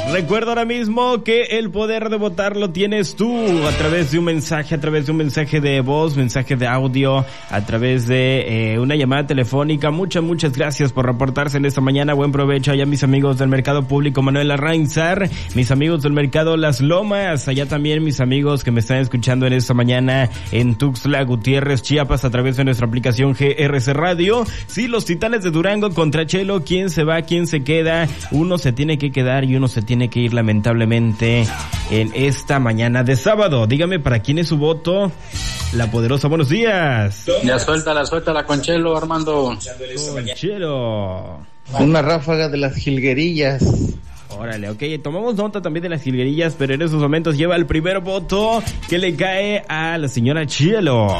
Recuerda ahora mismo que el poder de votar lo tienes tú a través de un mensaje de voz, mensaje de audio, a través de una llamada telefónica. Muchas gracias por reportarse en esta mañana. Buen provecho allá mis amigos del Mercado Público Manuel Arrainzar, mis amigos del Mercado Las Lomas, allá también mis amigos que me están escuchando en esta mañana en Tuxtla Gutiérrez, Chiapas, a través de nuestra aplicación GRC Radio. Sí, los Titanes de Durango contra Chelo. ¿Quién se va? ¿Quién se queda? Uno se tiene que quedar y uno se tiene que ir lamentablemente en esta mañana de sábado. Dígame, ¿para quién es su voto? La Poderosa, buenos días. Ya suéltala con Chelo, Armando. Con Chelo. Una ráfaga de las jilguerillas. Órale, ok, tomamos nota también de las jilguerillas, pero en esos momentos lleva el primer voto que le cae a la señora Chelo.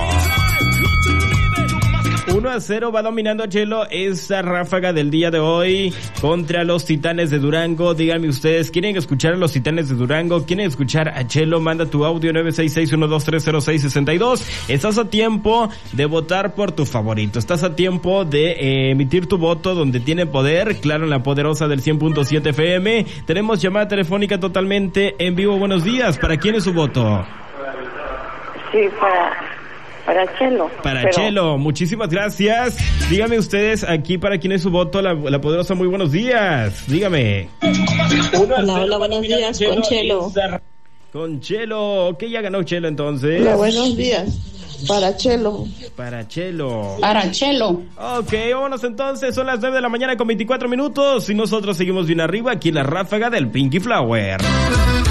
1-0 va dominando a Chelo esa ráfaga del día de hoy contra los Titanes de Durango. Díganme ustedes, ¿quieren escuchar a los Titanes de Durango? ¿Quieren escuchar a Chelo? Manda tu audio 966-1230662. Estás a tiempo de votar por tu favorito. Estás a tiempo de emitir tu voto donde tiene poder. Claro, en la Poderosa del 100.7 FM. Tenemos llamada telefónica totalmente en vivo. Buenos días. ¿Para quién es su voto? Sí, para Chelo. Chelo, muchísimas gracias. Dígame ustedes aquí para quién es su voto, la Poderosa. Muy buenos días. Dígame. Hola, buenos días, con Chelo. Con Chelo. Ok, ya ganó Chelo entonces. Hola, buenos días. Para Chelo. Para Chelo. Para Chelo. Ok, vámonos entonces. Son las 9 de la mañana con 24 minutos. Y nosotros seguimos bien arriba aquí en la ráfaga del Pinky Flower.